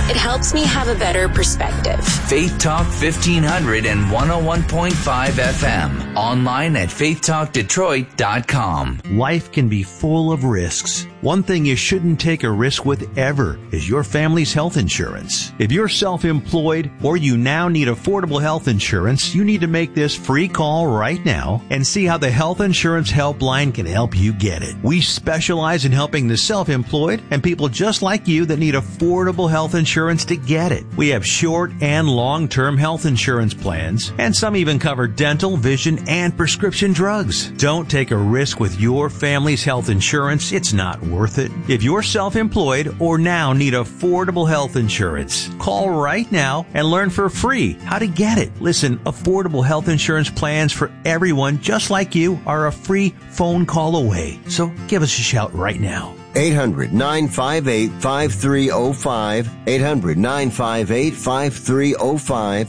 It helps me have a better perspective. Faith Talk 1500 and 101.5 FM. Online at faithtalkdetroit.com. Life can be full of risks. One thing you shouldn't take a risk with ever is your family's health insurance. If you're self-employed or you now need affordable health insurance, you need to make this free call right now and see how the Health Insurance Helpline can help you get it. We specialize in helping the self-employed and people just like you that need affordable health insurance to get it. We have short and long-term health insurance plans, and some even cover dental, vision, and prescription drugs. Don't take a risk with your family's health insurance. It's not worth it. If you're self-employed or now need affordable health insurance, call right now and learn for free how to get it. Listen, affordable health insurance plans for everyone just like you are a free phone call away. So give us a shout right now. 800-958-5305. 800-958-5305.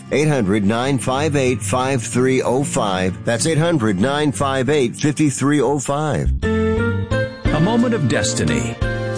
800-958-5305. That's 800-958-5305. A moment of destiny.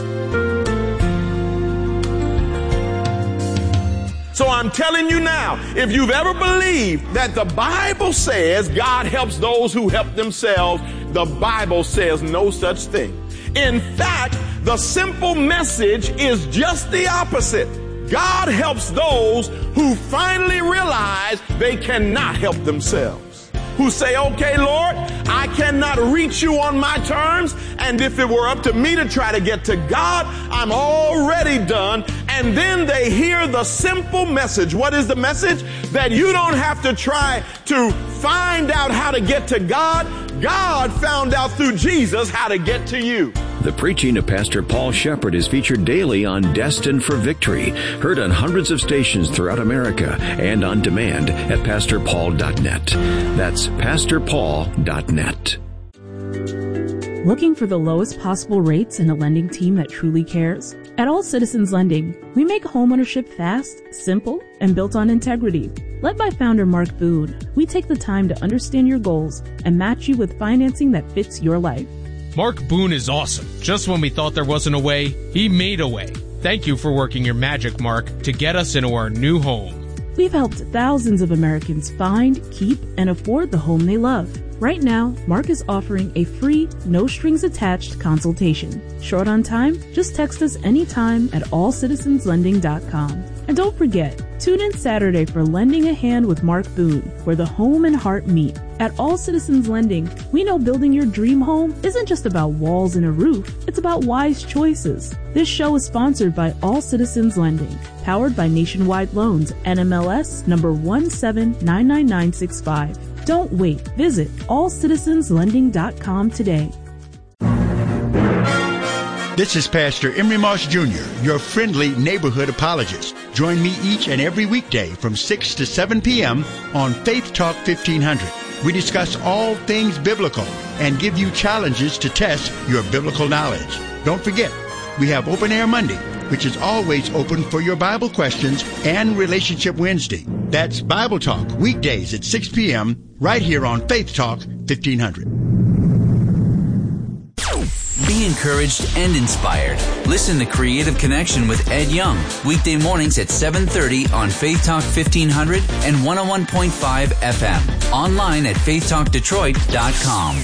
So I'm telling you now, if you've ever believed that the Bible says God helps those who help themselves, the Bible says no such thing. In fact, the simple message is just the opposite. God helps those who finally realize they cannot help themselves. Who say, okay, Lord, I cannot reach you on my terms, and if it were up to me to try to get to God, I'm already done. And then they hear the simple message. What is the message? That you don't have to try to find out how to get to God. God found out through Jesus how to get to you. The preaching of Pastor Paul Shepherd is featured daily on Destined for Victory, heard on hundreds of stations throughout America and on demand at PastorPaul.net. That's PastorPaul.net. Looking for the lowest possible rates and a lending team that truly cares? At All Citizens Lending, we make homeownership fast, simple, and built on integrity. Led by founder Mark Boone, we take the time to understand your goals and match you with financing that fits your life. Mark Boone is awesome. Just when we thought there wasn't a way, he made a way. Thank you for working your magic, Mark, to get us into our new home. We've helped thousands of Americans find, keep, and afford the home they love. Right now, Mark is offering a free, no-strings-attached consultation. Short on time? Just text us anytime at allcitizenslending.com. And don't forget, tune in Saturday for Lending a Hand with Mark Boone, where the home and heart meet. At All Citizens Lending, we know building your dream home isn't just about walls and a roof. It's about wise choices. This show is sponsored by All Citizens Lending, powered by Nationwide Loans, NMLS number 1799965. Don't wait. Visit allcitizenslending.com today. This is Pastor Emery Moss Jr., your friendly neighborhood apologist. Join me each and every weekday from 6 to 7 p.m. on Faith Talk 1500. We discuss all things biblical and give you challenges to test your biblical knowledge. Don't forget, we have Open Air Monday, which is always open for your Bible questions, and Relationship Wednesday. That's Bible Talk, weekdays at 6 p.m. right here on Faith Talk 1500. Be encouraged and inspired. Listen to Creative Connection with Ed Young, weekday mornings at 7:30 on Faith Talk 1500 and 101.5 FM. Online at faithtalkdetroit.com.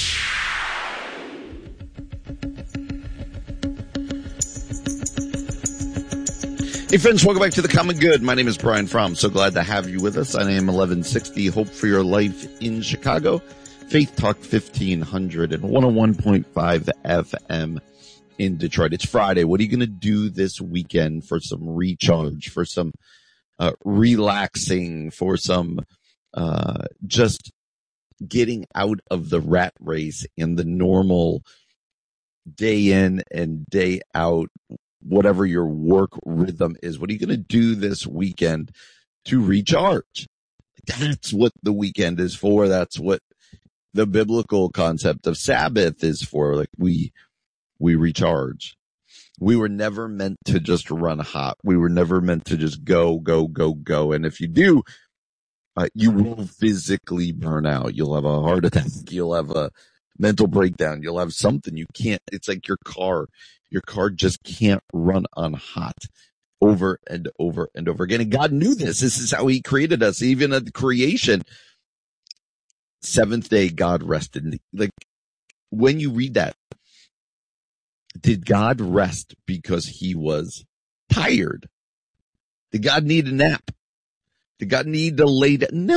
Hey friends, welcome back to The Common Good. My name is Brian Fromm. So glad to have you with us on AM 1160, Hope for Your Life in Chicago. Faith Talk 1500 and 101.5 FM in Detroit. It's Friday. What are you going to do this weekend for some recharge, for some relaxing, for some just getting out of the rat race in the normal day in and day out, whatever your work rhythm is? What are you going to do this weekend to recharge? That's what the weekend is for. That's what the biblical concept of Sabbath is for. Like we recharge. We were never meant to just run hot. We were never meant to just go. And if you do, you will physically burn out. You'll have a heart attack. You'll have a mental breakdown. You'll have something you can't. It's like your car. Your car just can't run on hot. over and over and over again. And God knew this. This is how he created us. Even at the creation, seventh day, God rested. Like, when you read that, did God rest because he was tired? Did God need a nap? Did God need to lay down?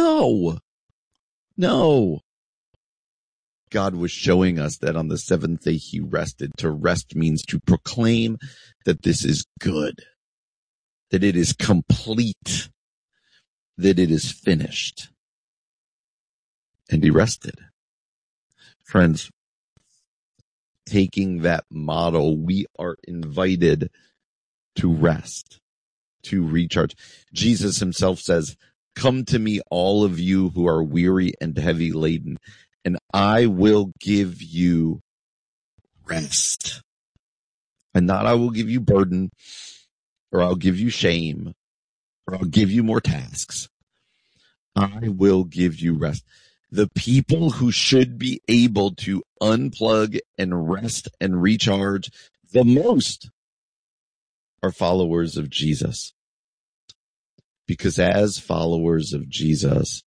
No. God was showing us that on the seventh day he rested. To rest means to proclaim that this is good, that it is complete, that it is finished. And he rested. Friends, taking that model, we are invited to rest, to recharge. Jesus himself says, "Come to me, all of you who are weary and heavy laden, and I will give you rest." And not I will give you burden, or I'll give you shame, or I'll give you more tasks. I will give you rest. The people who should be able to unplug and rest and recharge the most are followers of Jesus. Because as followers of Jesus,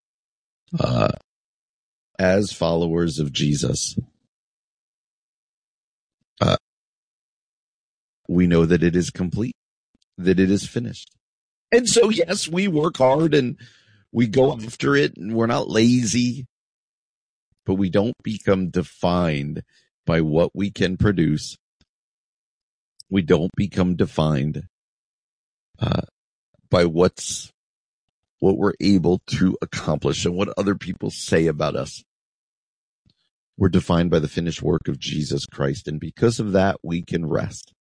we know that it is complete, that it is finished. And so, yes, we work hard and we go after it, and we're not lazy, but we don't become defined by what we can produce. We don't become defined by what we're able to accomplish and what other people say about us. We're defined by the finished work of Jesus Christ, and because of that, we can rest.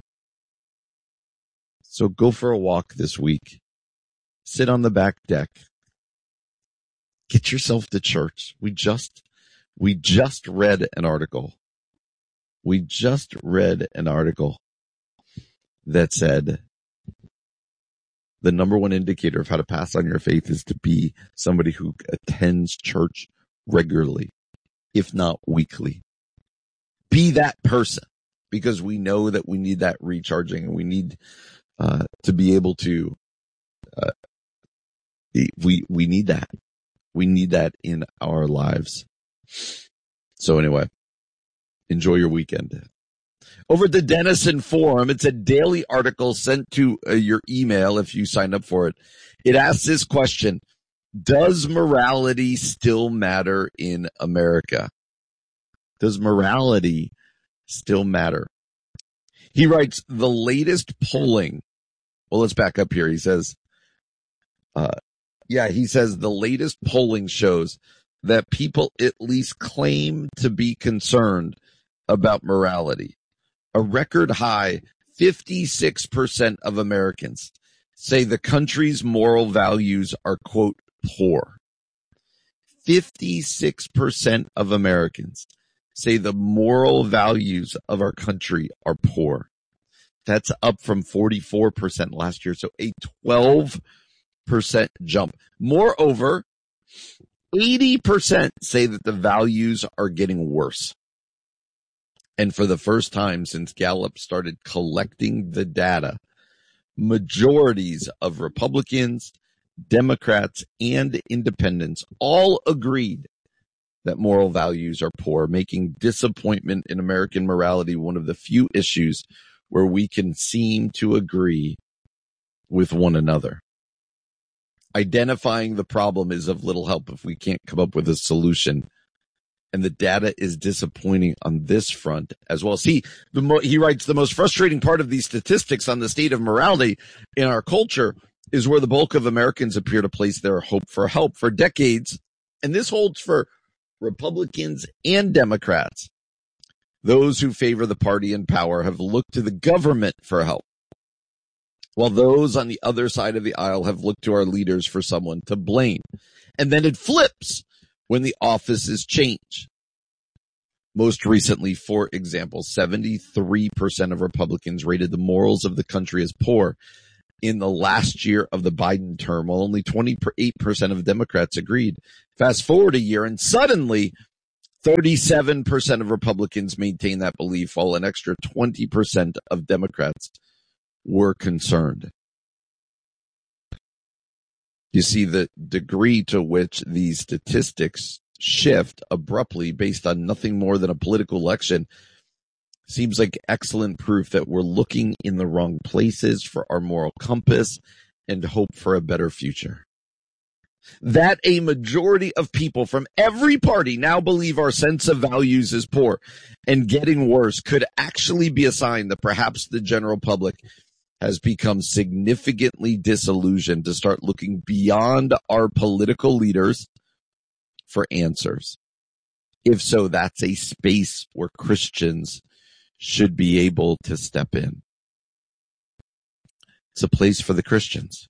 So go for a walk this week. Sit on the back deck. Get yourself to church. We just read an article. We just read an article that said the number one indicator of how to pass on your faith is to be somebody who attends church regularly, if not weekly. Be that person, because we know that we need that recharging, and we need to be able to, we need that. We need that in our lives. So anyway, enjoy your weekend. Over at the Denison Forum, it's a daily article sent to your email if you sign up for it. It asks this question: does morality still matter in America? Does morality still matter? He writes, the latest polling. Well, let's back up here. He says, the latest polling shows that people at least claim to be concerned about morality. A record high 56% of Americans say the country's moral values are, quote, poor. 56% of Americans say the moral values of our country are poor. That's up from 44% last year. So a 12% jump. Moreover, 80% say that the values are getting worse. And for the first time since Gallup started collecting the data, majorities of Republicans, Democrats, and independents all agreed that moral values are poor, making disappointment in American morality one of the few issues where we can seem to agree with one another. Identifying the problem is of little help if we can't come up with a solution. And the data is disappointing on this front as well. See, he writes, the most frustrating part of these statistics on the state of morality in our culture is where the bulk of Americans appear to place their hope for help. For decades, and this holds for Republicans and Democrats, those who favor the party in power have looked to the government for help, while those on the other side of the aisle have looked to our leaders for someone to blame. And then it flips when the offices change. Most recently, for example, 73% of Republicans rated the morals of the country as poor in the last year of the Biden term, while only 28% of Democrats agreed. Fast forward a year, and suddenly 37% of Republicans maintain that belief, while an extra 20% of Democrats we're concerned. You see, the degree to which these statistics shift abruptly based on nothing more than a political election seems like excellent proof that we're looking in the wrong places for our moral compass and hope for a better future. That a majority of people from every party now believe our sense of values is poor and getting worse could actually be a sign that perhaps the general public has become significantly disillusioned to start looking beyond our political leaders for answers. If so, that's a space where Christians should be able to step in. It's a place for the Christians.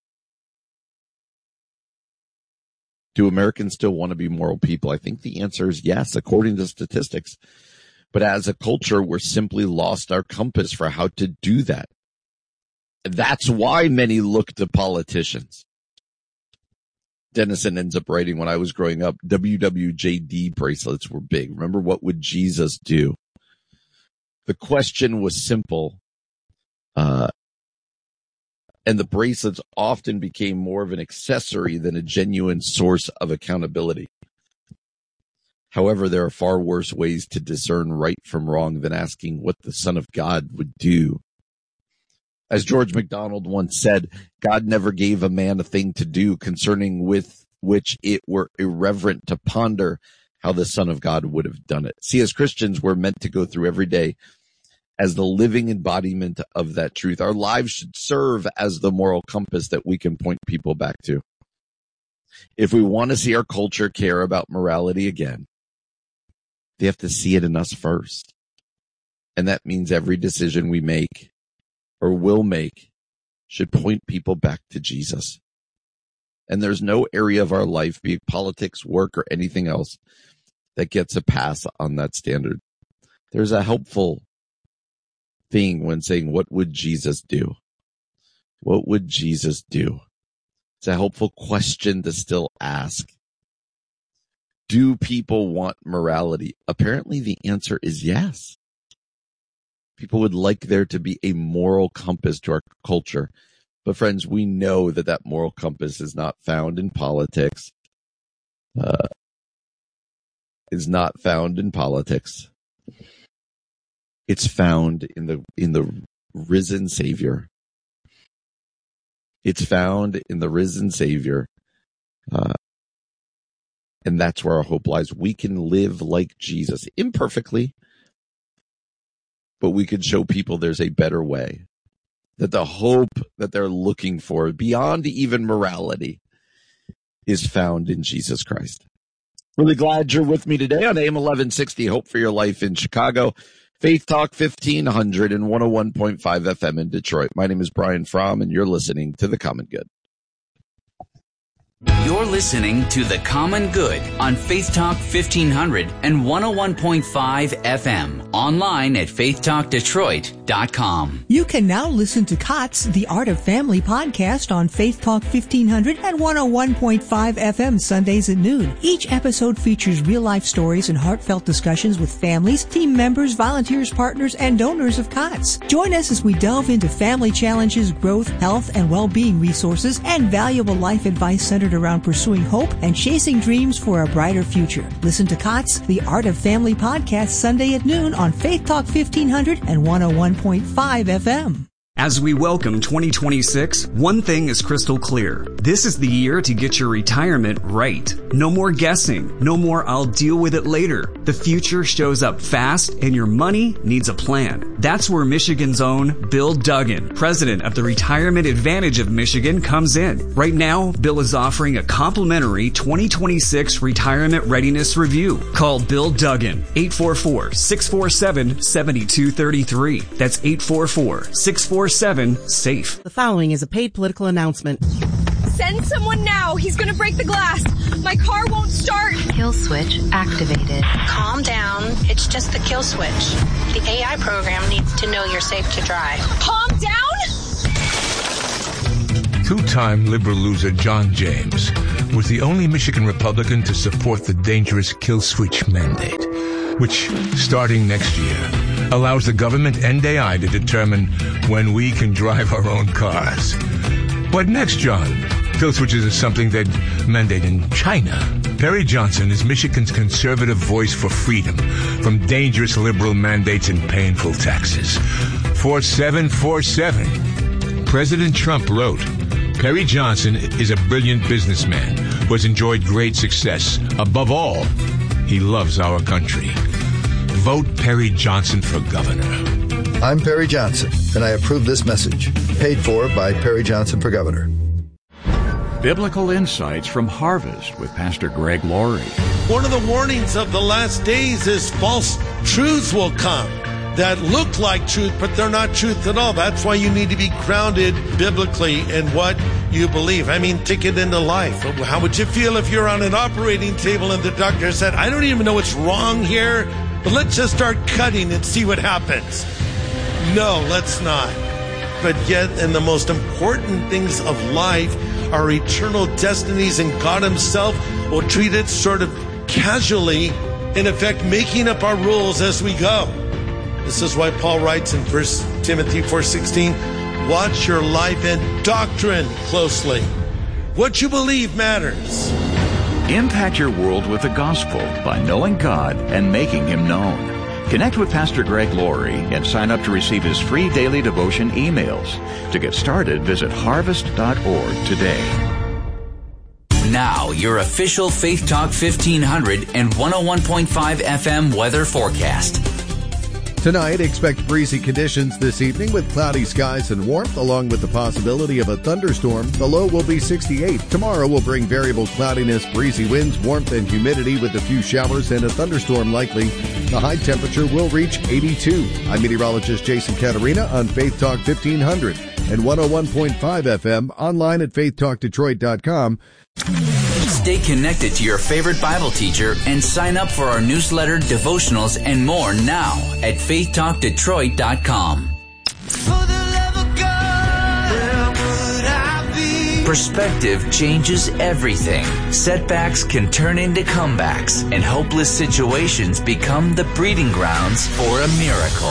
Do Americans still want to be moral people? I think the answer is yes, according to statistics. But as a culture, we're simply lost our compass for how to do that. That's why many look to politicians. Dennison ends up writing, when I was growing up, WWJD bracelets were big. Remember, what would Jesus do? The question was simple. And the bracelets often became more of an accessory than a genuine source of accountability. However, there are far worse ways to discern right from wrong than asking what the Son of God would do. As George MacDonald once said, God never gave a man a thing to do concerning with which it were irreverent to ponder how the Son of God would have done it. See, as Christians, we're meant to go through every day as the living embodiment of that truth. Our lives should serve as the moral compass that we can point people back to. If we want to see our culture care about morality again, they have to see it in us first. And that means every decision we make or will make should point people back to Jesus. And there's no area of our life, be it politics, work, or anything else, that gets a pass on that standard. There's a helpful thing when saying, what would Jesus do? What would Jesus do? It's a helpful question to still ask. Do people want morality? Apparently the answer is yes. People would like there to be a moral compass to our culture. But friends, we know that that moral compass is not found in politics. It's found in the risen Savior. It's found in the risen Savior. And that's where our hope lies. We can live like Jesus, imperfectly, but we can show people there's a better way. That the hope that they're looking for, beyond even morality, is found in Jesus Christ. Really glad you're with me today on AM 1160, Hope for Your Life in Chicago, Faith Talk 1500 and 101.5 FM in Detroit. My name is Brian Fromm, and you're listening to The Common Good. You're listening to The Common Good on Faith Talk 1500 and 101.5 FM. Online at faithtalkdetroit.com. You can now listen to COTS, The Art of Family podcast on Faith Talk 1500 and 101.5 FM Sundays at noon. Each episode features real-life stories and heartfelt discussions with families, team members, volunteers, partners, and donors of COTS. Join us as we delve into family challenges, growth, health, and well-being resources, and valuable life advice centered around pursuing hope and chasing dreams for a brighter future. Listen to COTS, The Art of Family podcast Sunday at noon on Faith Talk 1500 and 101.5 FM. As we welcome 2026, one thing is crystal clear. This is the year to get your retirement right. No more guessing. No more I'll deal with it later. The future shows up fast and your money needs a plan. That's where Michigan's own Bill Duggan, president of the Retirement Advantage of Michigan, comes in. Right now, Bill is offering a complimentary 2026 retirement readiness review. Call Bill Duggan, 844-647-7233. That's 844-647-SAFE. The following is a paid political announcement. Send someone now. He's going to break the glass. My car won't start. Kill switch activated. Calm down. It's just the kill switch. The AI program needs to know you're safe to drive. Calm down? Two-time liberal loser John James was the only Michigan Republican to support the dangerous kill switch mandate, which, starting next year, allows the government and AI to determine when we can drive our own cars. What next, John? Kill switches is something they'd mandate in China. Perry Johnson is Michigan's conservative voice for freedom from dangerous liberal mandates and painful taxes. 4747. President Trump wrote, Perry Johnson is a brilliant businessman who has enjoyed great success. Above all, he loves our country. Vote Perry Johnson for governor. I'm Perry Johnson, and I approve this message. Paid for by Perry Johnson for governor. Biblical Insights from Harvest with Pastor Greg Laurie. One of the warnings of the last days is false truths will come that look like truth, but they're not truth at all. That's why you need to be grounded biblically in what you believe. I mean, take it into life. How would you feel if you're on an operating table and the doctor said, I don't even know what's wrong here, but let's just start cutting and see what happens? No, let's not. But yet, in the most important things of life, our eternal destinies, and God himself will treat it sort of casually, in effect, making up our rules as we go. This is why Paul writes in 1 Timothy 4:16, watch your life and doctrine closely. What you believe matters. Impact your world with the gospel by knowing God and making him known. Connect with Pastor Greg Laurie and sign up to receive his free daily devotion emails. To get started, visit harvest.org today. Now, your official Faith Talk 1500 and 101.5 FM weather forecast. Tonight, expect breezy conditions this evening with cloudy skies and warmth, along with the possibility of a thunderstorm. The low will be 68. Tomorrow will bring variable cloudiness, breezy winds, warmth, and humidity with a few showers and a thunderstorm likely. The high temperature will reach 82. I'm meteorologist Jason Caterina on Faith Talk 1500 and 101.5 FM, online at faithtalkdetroit.com. Stay connected to your favorite Bible teacher and sign up for our newsletter, devotionals, and more now at faithtalkdetroit.com. Perspective changes everything. Setbacks can turn into comebacks, and hopeless situations become the breeding grounds for a miracle.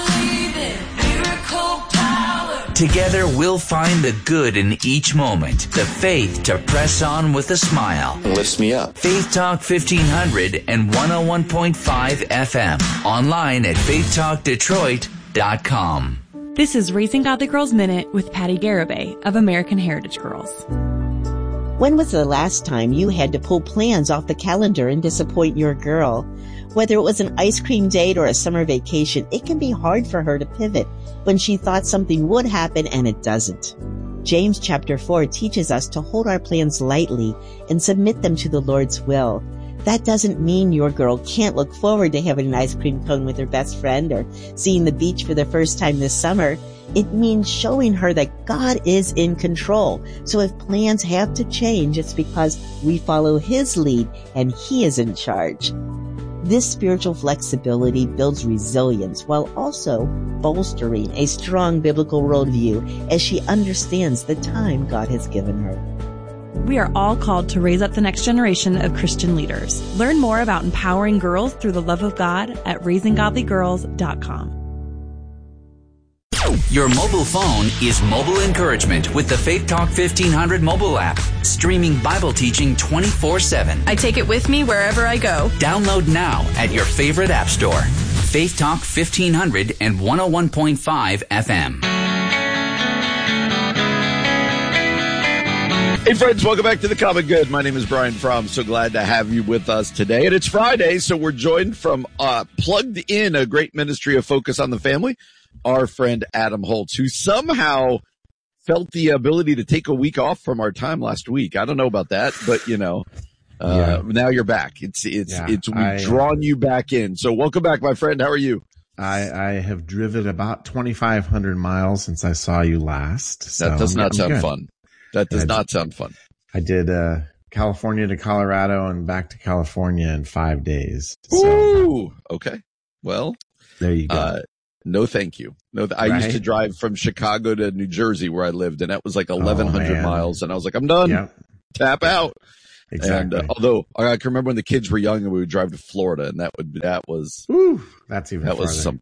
Together, we'll find the good in each moment, the faith to press on with a smile. Lifts me up. Faith Talk 1500 and 101.5 FM. Online at faithtalkdetroit.com. This is Raising Godly Girls Minute with Patty Garibay of American Heritage Girls. When was the last time you had to pull plans off the calendar and disappoint your girl? Whether it was an ice cream date or a summer vacation, it can be hard for her to pivot when she thought something would happen and it doesn't. James chapter 4 teaches us to hold our plans lightly and submit them to the Lord's will. That doesn't mean your girl can't look forward to having an ice cream cone with her best friend or seeing the beach for the first time this summer. It means showing her that God is in control. So if plans have to change, it's because we follow His lead and He is in charge. This spiritual flexibility builds resilience while also bolstering a strong biblical worldview as she understands the time God has given her. We are all called to raise up the next generation of Christian leaders. Learn more about empowering girls through the love of God at raisinggodlygirls.com. Your mobile phone is mobile encouragement with the Faith Talk 1500 mobile app, streaming Bible teaching 24/7. I take it with me wherever I go. Download now at your favorite app store. Faith Talk 1500 and 101.5 FM. Hey friends, welcome back to The Common Good. My name is Brian Fromm. So glad to have you with us today. And it's Friday, so we're joined from Plugged In, a great ministry of focus on the family, our friend Adam Holtz, who somehow felt the ability to take a week off from our time last week. I don't know about that, but now you're back. We've drawn you back in. So welcome back, my friend. How are you? I have driven about 2,500 miles since I saw you last. So that does not sound good. fun. That does not sound fun. I did California to Colorado and back to California in 5 days. Ooh, okay. Well, there you go. No, thank you. No, I used to drive from Chicago to New Jersey where I lived, and that was like 1,100 miles. And I was like, I'm done. Yep. Tap out. Exactly. And although I can remember when the kids were young and we would drive to Florida, and that was that's even that farther. was something.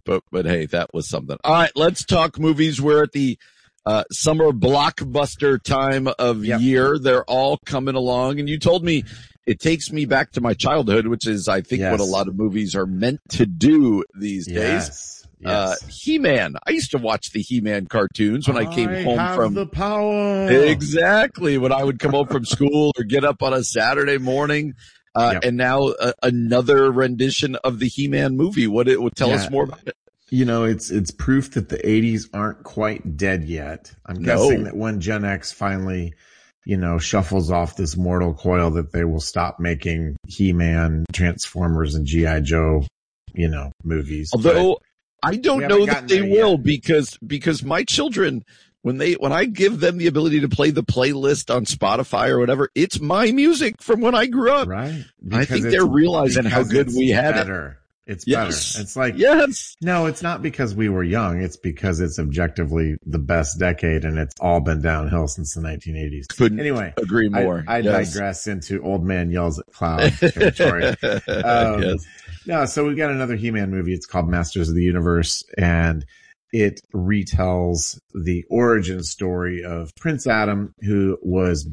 but hey, that was something. All right, let's talk movies. We're at the summer blockbuster time of year. They're all coming along, and you told me it takes me back to my childhood, which is, I think, what a lot of movies are meant to do these days. He-Man. I used to watch the He-Man cartoons when I came home from the power. Exactly. When I would come home from school or get up on a Saturday morning. And now another rendition of the He-Man movie. What it would tell us more about it. You know, it's proof that the 80s aren't quite dead yet. I'm guessing that when Gen X finally, shuffles off this mortal coil, that they will stop making He-Man, Transformers, and G.I. Joe, movies. Although I don't know that they will, because my children, when I give them the ability to play the playlist on Spotify or whatever, it's my music from when I grew up. Right. I think they're realizing how good we had it. It's better. It's like, no, it's not because we were young. It's because it's objectively the best decade, and it's all been downhill since the 1980s. Couldn't anyway, agree more. I digress into old man yells at cloud territory. No, so we've got another He-Man movie. It's called Masters of the Universe, and it retells the origin story of Prince Adam, who was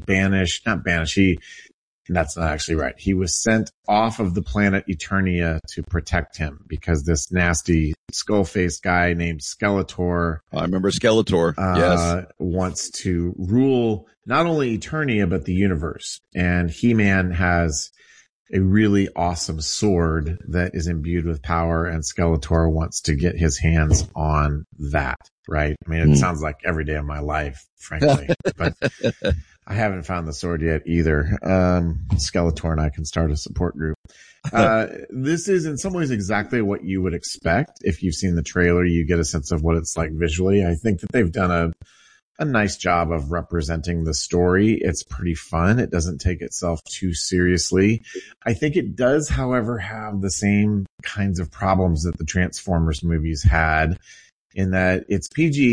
that's not actually right. He was sent off of the planet Eternia to protect him because this nasty skull-faced guy named Skeletor. I remember Skeletor. Wants to rule not only Eternia, but the universe. And He-Man has a really awesome sword that is imbued with power, and Skeletor wants to get his hands on that, right? I mean, it sounds like every day of my life, frankly, but I haven't found the sword yet either. Skeletor and I can start a support group. This is in some ways exactly what you would expect. If you've seen the trailer, you get a sense of what it's like visually. I think that they've done a nice job of representing the story. It's pretty fun. It doesn't take itself too seriously. I think it does, however, have the same kinds of problems that the Transformers movies had, in that it's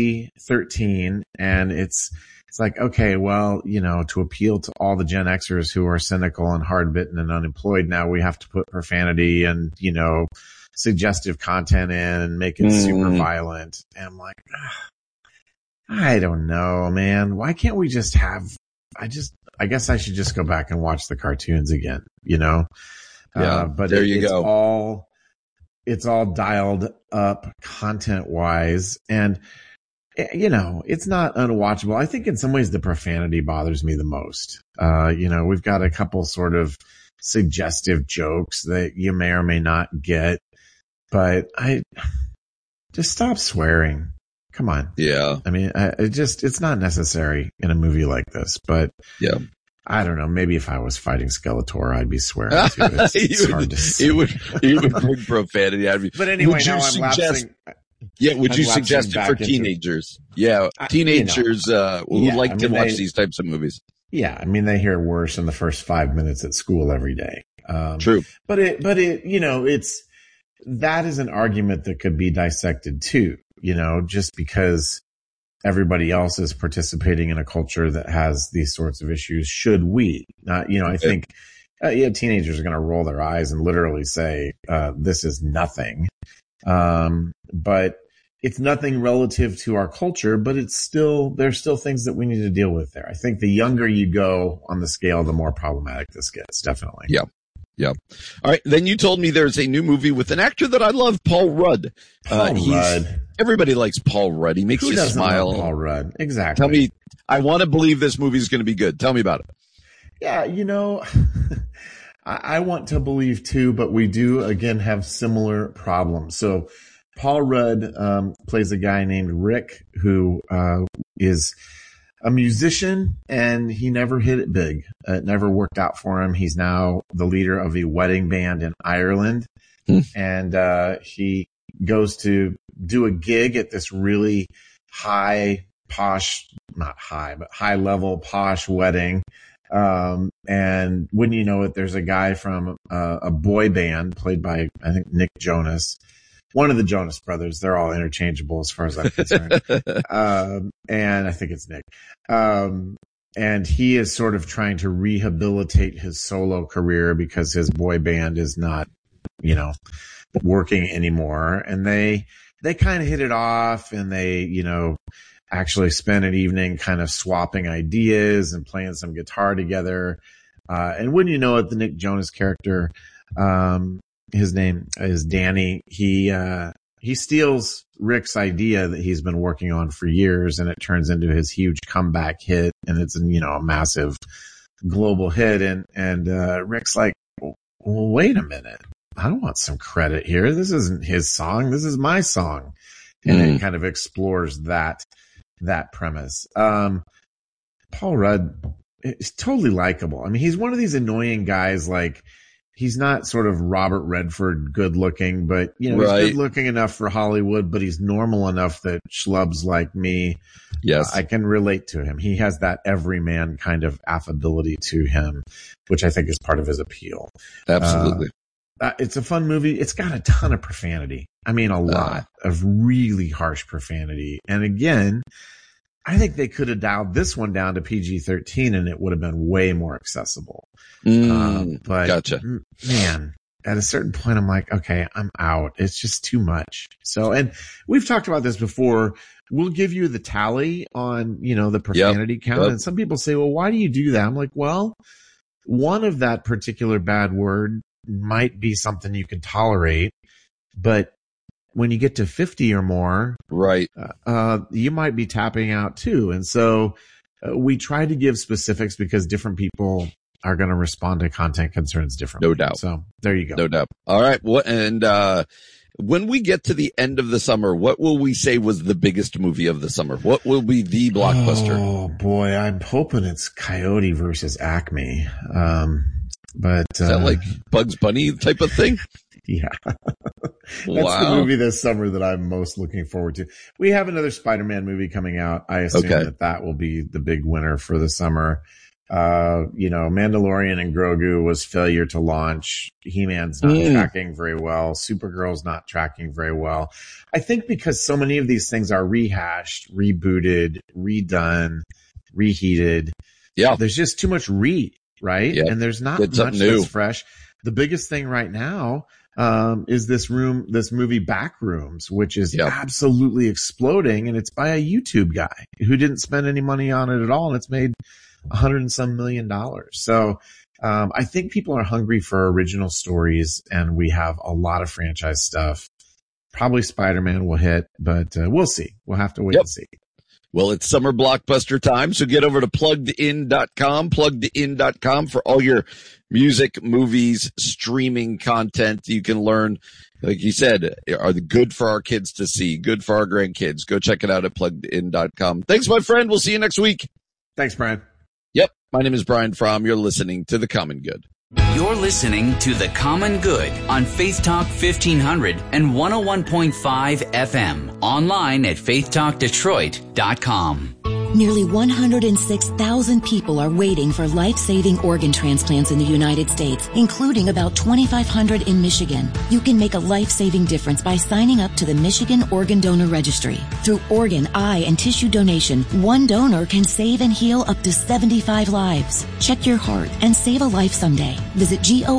PG-13 and it's like, okay, well, to appeal to all the Gen Xers who are cynical and hard-bitten and unemployed, now we have to put profanity and, suggestive content in and make it super violent. And I'm like, I don't know, man. Why can't we just have, I guess I should just go back and watch the cartoons again, but there you go. It's all dialed up content wise, and it's not unwatchable. I think in some ways the profanity bothers me the most. We've got a couple sort of suggestive jokes that you may or may not get, but just stop swearing. Come on. Yeah. I mean, it's not necessary in a movie like this, but I don't know. Maybe if I was fighting Skeletor, I'd be swearing too. It's hard to say. It would bring profanity out of you. But anyway, now I'm lapsing. Yeah, would you suggest it for teenagers? Teenagers who like to watch these types of movies. Yeah, I mean, they hear worse in the first 5 minutes at school every day. True. But it's that is an argument that could be dissected too. Just because everybody else is participating in a culture that has these sorts of issues, should we not? I think teenagers are going to roll their eyes and literally say, "This is nothing." But it's nothing relative to our culture, but there's still things that we need to deal with there. I think the younger you go on the scale, the more problematic this gets, definitely. Yeah. All right. Then you told me there's a new movie with an actor that I love, Paul Rudd. Rudd. Everybody likes Paul Rudd. He makes you smile. Love Paul Rudd. Exactly. Tell me, I want to believe this movie is going to be good. Tell me about it. Yeah. I want to believe too, but we do again have similar problems. So Paul Rudd plays a guy named Rick who is a musician, and he never hit it big. It never worked out for him. He's now the leader of a wedding band in Ireland, and he goes to do a gig at this really high level posh wedding. And wouldn't you know it, there's a guy from a boy band played by, I think, Nick Jonas. One of the Jonas brothers. They're all interchangeable as far as I'm concerned. And I think it's Nick. And he is sort of trying to rehabilitate his solo career because his boy band is not, working anymore. And they they kind of hit it off, and they, actually spend an evening kind of swapping ideas and playing some guitar together. And wouldn't you know it, the Nick Jonas character, his name is Danny. He steals Rick's idea that he's been working on for years, and it turns into his huge comeback hit, and it's, a massive global hit. And Rick's like, well, wait a minute. I don't want some credit here. This isn't his song. This is my song. And it kind of explores that premise. Paul Rudd is totally likable. I mean, he's one of these annoying guys, like, he's not sort of Robert Redford good looking, but he's good looking enough for Hollywood, but he's normal enough that schlubs like me, I can relate to him. He has that everyman kind of affability to him, which I think is part of his appeal. Absolutely. It's a fun movie. It's got a ton of profanity. I mean, a lot of really harsh profanity. And again, I think they could have dialed this one down to PG-13 and it would have been way more accessible. But gotcha. Man, at a certain point, I'm like, okay, I'm out. It's just too much. So, and we've talked about this before. We'll give you the tally on, the profanity count. And some people say, well, why do you do that? I'm like, well, one of that particular bad word might be something you can tolerate, but when you get to 50 or more, you might be tapping out too. And so we try to give specifics because different people are going to respond to content concerns differently. No doubt. So there you go. No doubt. All right. Well, and when we get to the end of the summer, what will we say was the biggest movie of the summer? What will be the blockbuster? Oh boy, I'm hoping it's Coyote versus Acme. But is that like Bugs Bunny type of thing? Yeah. That's the movie this summer that I'm most looking forward to. We have another Spider-Man movie coming out. I assume that will be the big winner for the summer. Mandalorian and Grogu was failure to launch. He-Man's not tracking very well. Supergirl's not tracking very well. I think because so many of these things are rehashed, rebooted, redone, reheated. Yeah. There's just too much right? Yep. And there's not much that's fresh. The biggest thing right now is this movie Backrooms, which is absolutely exploding, and it's by a YouTube guy who didn't spend any money on it at all, and it's made $100 and some million. So I think people are hungry for original stories, and we have a lot of franchise stuff. Probably Spider-Man will hit, but we'll see. We'll have to wait and see. Well, it's summer blockbuster time, so get over to pluggedin.com for all your music, movies, streaming content. You can learn, like you said, are good for our kids to see, good for our grandkids. Go check it out at pluggedin.com. Thanks, my friend. We'll see you next week. Thanks, Brian. Yep. My name is Brian Fromm. You're listening to The Common Good. You're listening to The Common Good on Faith Talk 1500 and 101.5 FM. Online at faithtalkdetroit.com. Nearly 106,000 people are waiting for life-saving organ transplants in the United States, including about 2,500 in Michigan. You can make a life-saving difference by signing up to the Michigan Organ Donor Registry. Through organ, eye, and tissue donation, one donor can save and heal up to 75 lives. Check your heart and save a life someday. Visit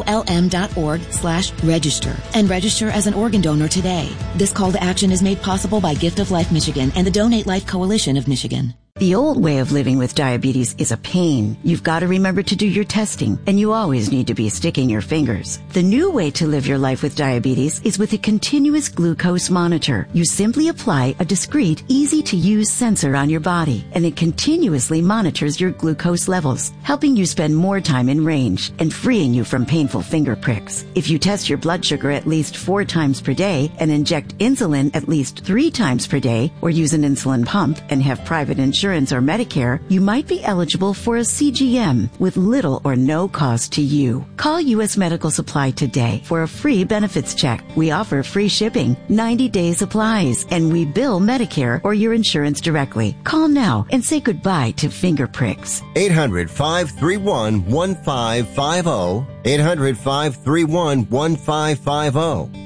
golm.org/register and register as an organ donor today. This call to action is made possible by Gift of Life Michigan and the Donate Life Coalition of Michigan. The old way of living with diabetes is a pain. You've got to remember to do your testing, and you always need to be sticking your fingers. The new way to live your life with diabetes is with a continuous glucose monitor. You simply apply a discreet, easy-to-use sensor on your body, and it continuously monitors your glucose levels, helping you spend more time in range and freeing you from painful finger pricks. If you test your blood sugar at least 4 times per day and inject insulin at least 3 times per day, or use an insulin pump and have private insurance or Medicare, you might be eligible for a CGM with little or no cost to you. Call U.S. Medical Supply today for a free benefits check. We offer free shipping, 90-day supplies, and we bill Medicare or your insurance directly. Call now and say goodbye to finger pricks. 800-531-1550. 800-531-1550.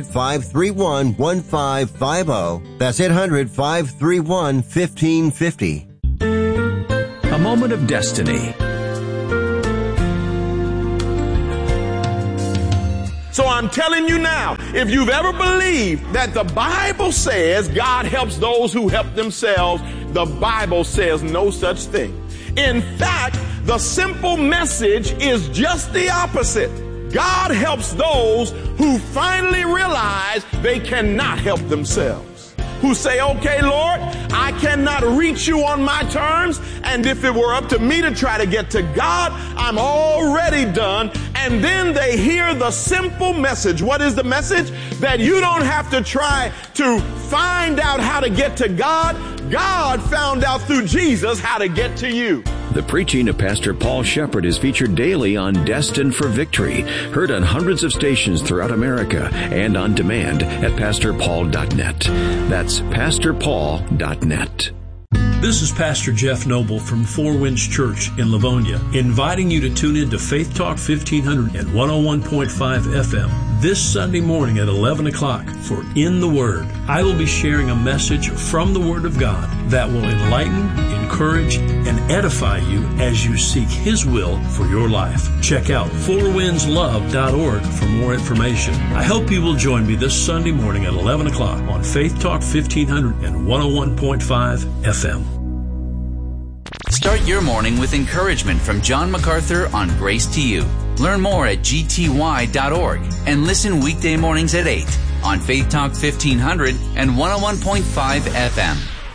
800-531-1550. That's 800-531-1550. A moment of destiny. So I'm telling you now, if you've ever believed that the Bible says God helps those who help themselves, the Bible says no such thing. In fact, the simple message is just the opposite. God helps those who finally realize they cannot help themselves. Who say, okay, Lord, I cannot reach you on my terms, and if it were up to me to try to get to God, I'm already done. And then they hear the simple message. What is the message? That you don't have to try to find out how to get to God. God found out through Jesus how to get to you. The preaching of Pastor Paul Shepherd is featured daily on Destined for Victory, heard on hundreds of stations throughout America and on demand at PastorPaul.net. That's PastorPaul.net. This is Pastor Jeff Noble from Four Winds Church in Livonia, inviting you to tune in to Faith Talk 1500 and 101.5 FM this Sunday morning at 11 o'clock for In the Word. I will be sharing a message from the Word of God that will enlighten, encourage, and edify you as you seek His will for your life. Check out fourwindslove.org for more information. I hope you will join me this Sunday morning at 11 o'clock on Faith Talk 1500 and 101.5 FM. Start your morning with encouragement from John MacArthur on Grace to You. Learn more at gty.org and listen weekday mornings at 8 on Faith Talk 1500 and 101.5 FM.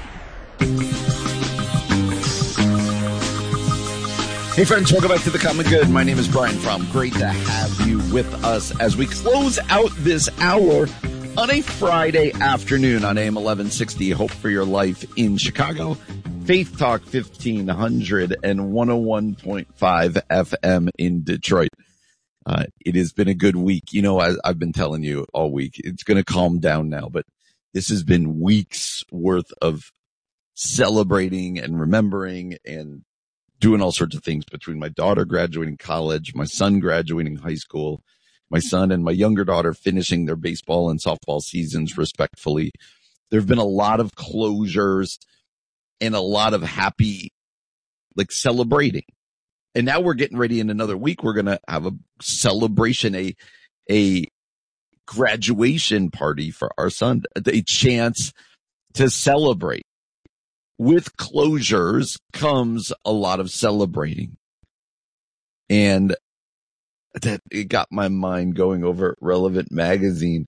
Hey friends, welcome back to The Common Good. My name is Brian Fromm. Great to have you with us as we close out this hour on a Friday afternoon on AM 1160. Hope for Your Life in Chicago. Faith Talk 1500 and 101.5 FM in Detroit. It has been a good week. You know, I've been telling you all week, it's going to calm down now, but this has been weeks worth of celebrating and remembering and doing all sorts of things between my daughter graduating college, my son graduating high school, my son and my younger daughter finishing their baseball and softball seasons respectfully. There have been a lot of closures and a lot of happy, celebrating. And now we're getting ready in another week. We're going to have a celebration, a graduation party for our son, a chance to celebrate. With closures comes a lot of celebrating. And that it got my mind going over at Relevant Magazine.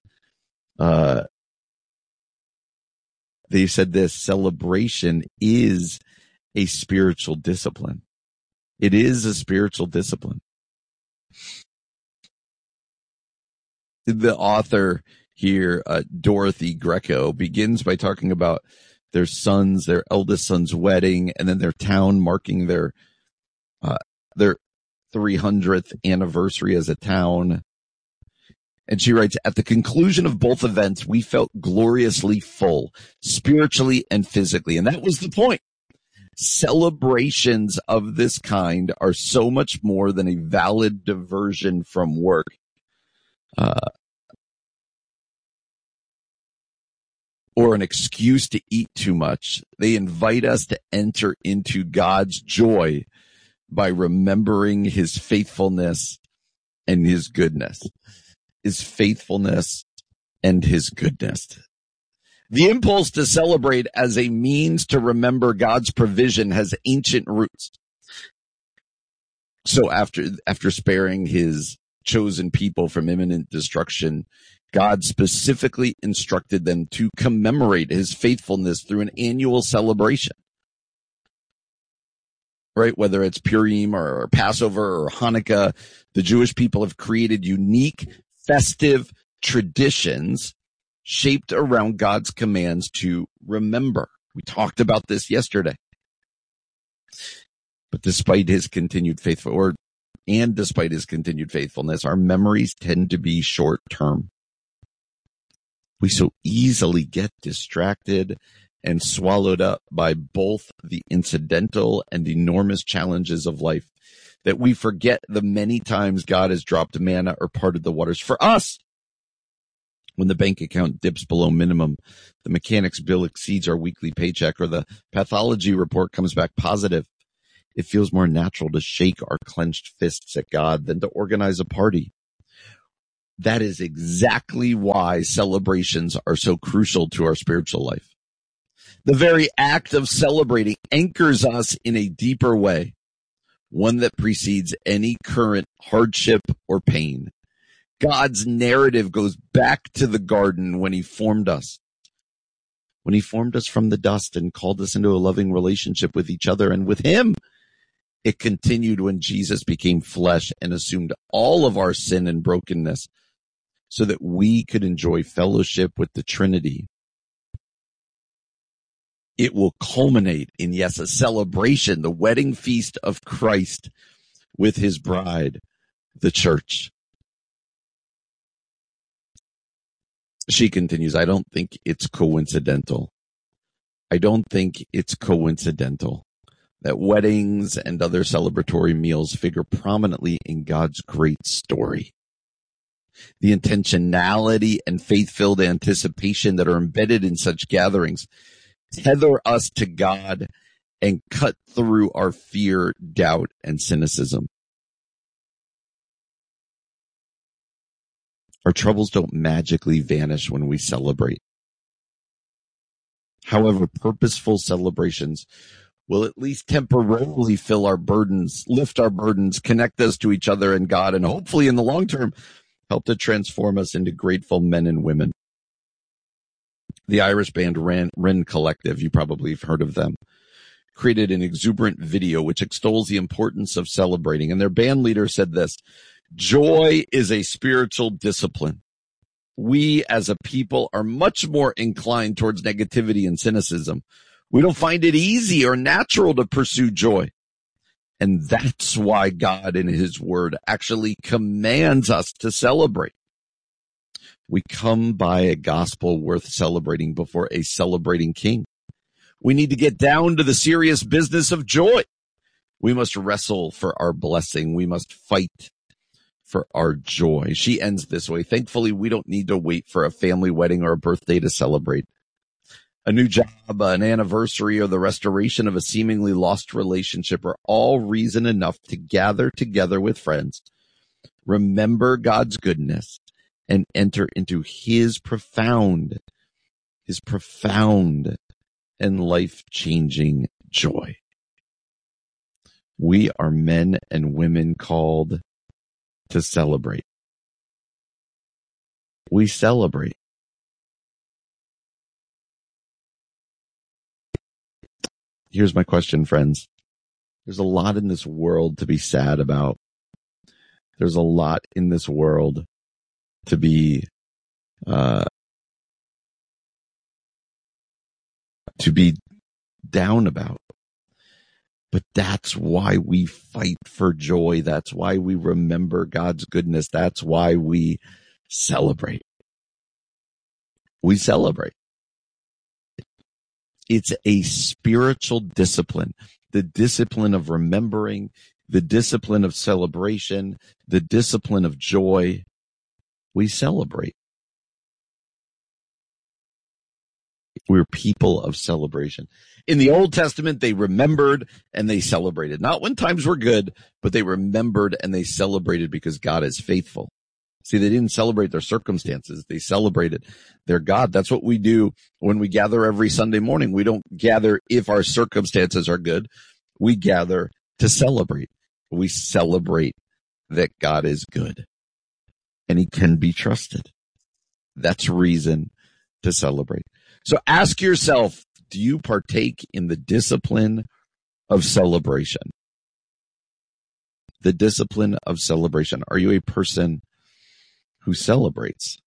They said this: celebration is a spiritual discipline. It is a spiritual discipline. The author here, Dorothy Greco, begins by talking about their eldest son's wedding, and then their town marking their 300th anniversary as a town. And she writes, at the conclusion of both events, we felt gloriously full, spiritually and physically. And that was the point. Celebrations of this kind are so much more than a valid diversion from work. Or an excuse to eat too much. They invite us to enter into God's joy by remembering His faithfulness and His goodness. His faithfulness and His goodness. The impulse to celebrate as a means to remember God's provision has ancient roots. So after sparing His chosen people from imminent destruction, God specifically instructed them to commemorate His faithfulness through an annual celebration. Right? Whether it's Purim or Passover or Hanukkah, the Jewish people have created unique festive traditions shaped around God's commands to remember. We talked about this yesterday. But despite His continued faithfulness, our memories tend to be short term. We so easily get distracted and swallowed up by both the incidental and enormous challenges of life that we forget the many times God has dropped manna or parted the waters for us. When the bank account dips below minimum, the mechanic's bill exceeds our weekly paycheck, or the pathology report comes back positive, it feels more natural to shake our clenched fists at God than to organize a party. That is exactly why celebrations are so crucial to our spiritual life. The very act of celebrating anchors us in a deeper way, one that precedes any current hardship or pain. God's narrative goes back to the garden when he formed us. When he formed us from the dust and called us into a loving relationship with each other and with him. It continued when Jesus became flesh and assumed all of our sin and brokenness so that we could enjoy fellowship with the Trinity. It will culminate in, yes, a celebration, the wedding feast of Christ with his bride, the church. She continues, I don't think it's coincidental. I don't think it's coincidental that weddings and other celebratory meals figure prominently in God's great story. The intentionality and faith-filled anticipation that are embedded in such gatherings tether us to God and cut through our fear, doubt, and cynicism. Our troubles don't magically vanish when we celebrate. However, purposeful celebrations will at least temporarily fill our burdens, lift our burdens, connect us to each other and God, and hopefully in the long term, help to transform us into grateful men and women. The Irish band Wren Collective, you probably have heard of them, created an exuberant video which extols the importance of celebrating. And their band leader said this, joy is a spiritual discipline. We as a people are much more inclined towards negativity and cynicism. We don't find it easy or natural to pursue joy. And that's why God in his word actually commands us to celebrate. We come by a gospel worth celebrating before a celebrating king. We need to get down to the serious business of joy. We must wrestle for our blessing. We must fight for our joy. She ends this way. Thankfully, we don't need to wait for a family wedding or a birthday to celebrate. A new job, an anniversary, or the restoration of a seemingly lost relationship are all reason enough to gather together with friends, remember God's goodness, and enter into his profound and life-changing joy. We are men and women called to celebrate. We celebrate. Here's my question, friends. There's a lot in this world to be sad about. There's a lot in this world to be down about. But that's why we fight for joy. That's why we remember God's goodness. That's why we celebrate. We celebrate. It's a spiritual discipline, the discipline of remembering, the discipline of celebration, the discipline of joy. We celebrate. We're people of celebration. In the Old Testament, they remembered and they celebrated. Not when times were good, but they remembered and they celebrated because God is faithful. See, they didn't celebrate their circumstances. They celebrated their God. That's what we do when we gather every Sunday morning. We don't gather if our circumstances are good. We gather to celebrate. We celebrate that God is good and he can be trusted. That's reason to celebrate. So ask yourself, do you partake in the discipline of celebration? The discipline of celebration. Are you a person who celebrates?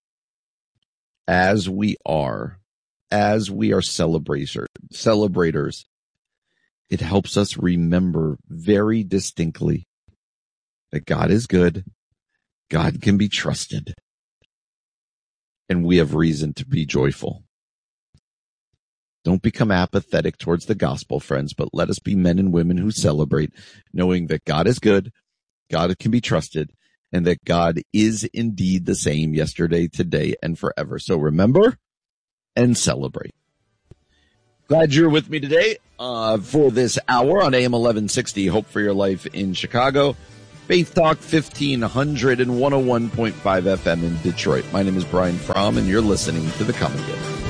As we are celebrators, it helps us remember very distinctly that God is good, God can be trusted, and we have reason to be joyful. Don't become apathetic towards the gospel, friends, but let us be men and women who celebrate, knowing that God is good, God can be trusted, and that God is indeed the same yesterday, today, and forever. So remember and celebrate. Glad you're with me today for this hour on AM 1160, Hope for Your Life in Chicago. Faith Talk 1500 and 101.5 FM in Detroit. My name is Brian Fromm, and you're listening to The Common Good.